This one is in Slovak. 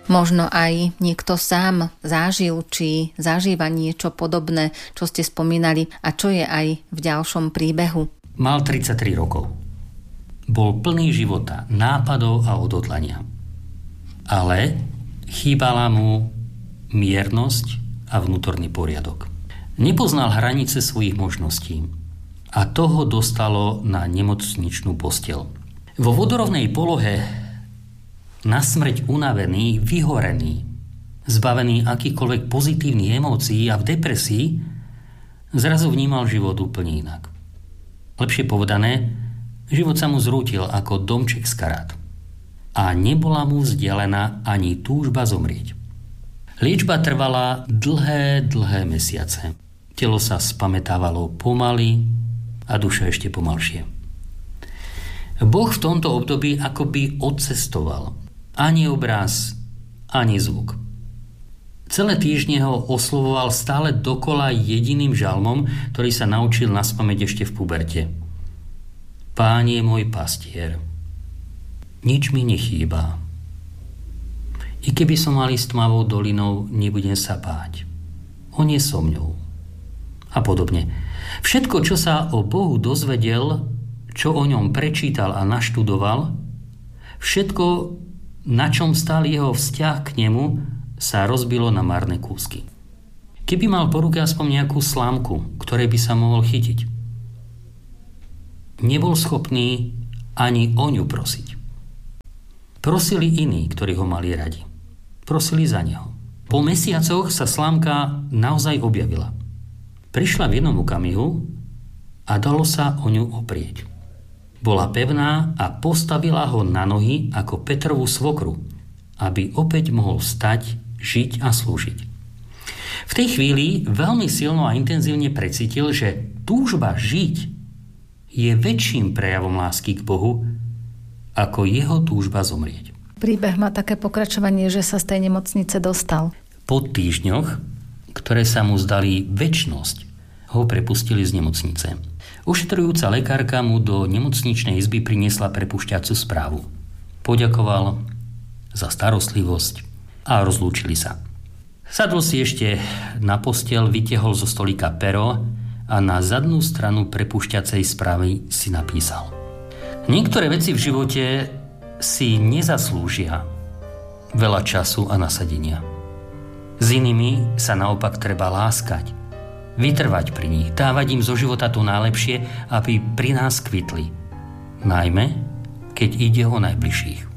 Možno aj niekto sám zažil, či zažíva niečo podobné, čo ste spomínali a čo je aj v ďalšom príbehu. Mal 33 rokov. Bol plný života, nápadov a odhodlania. Ale chýbala mu miernosť a vnútorný poriadok. Nepoznal hranice svojich možností a toho dostalo na nemocničnú posteľ. Vo vodorovnej polohe, na smrť unavený, vyhorený, zbavený akýchkoľvek pozitívnych emócií a v depresii, zrazu vnímal život úplne inak. Lepšie povedané, život sa mu zrútil ako domček z karát. A nebola mu vzdialená ani túžba zomrieť. Liečba trvala dlhé mesiace. Telo sa spamätávalo pomaly a duša ešte pomalšie. Boh v tomto období akoby odcestoval. Ani obraz, ani zvuk. Celé týždne ho oslovoval stále dokola jediným žalmom, ktorý sa naučil naspamäť ešte v puberte. Pán je môj pastier. Nič mi nechýba. I keby som mal ísť tmavou dolinou, nebudem sa báť. On je so mňou. A podobne. Všetko, čo sa o Bohu dozvedel, čo o ňom prečítal a naštudoval, všetko, na čom stál jeho vzťah k nemu, sa rozbilo na marné kúsky. Keby mal po ruke aspoň nejakú slámku, ktorej by sa mohol chytiť, nebol schopný ani o ňu prosiť. Prosili iní, ktorí ho mali radi. Prosili za neho. Po mesiacoch sa slámka naozaj objavila. Prišla v jednom okamihu a dalo sa o ňu oprieť. Bola pevná a postavila ho na nohy ako Petrovú svokru, aby opäť mohol vstať, žiť a slúžiť. V tej chvíli veľmi silno a intenzívne precítil, že túžba žiť je väčším prejavom lásky k Bohu, ako jeho túžba zomrieť. Príbeh má také pokračovanie, že sa z tej nemocnice dostal. Po týždňoch, ktoré sa mu zdali večnosť, ho prepustili z nemocnice. Ošetrujúca lekárka mu do nemocničnej izby priniesla prepušťaciu správu. Poďakoval za starostlivosť a rozlúčili sa. Sadol si ešte na posteľ, vytiahol zo stolíka pero a na zadnú stranu prepušťacej správy si napísal: Niektoré veci v živote si nezaslúžia veľa času a nasadenia. S inými sa naopak treba láskať, vytrvať pri nich, dávať im zo života to najlepšie, aby pri nás kvitli. Najmä, keď ide o najbližších.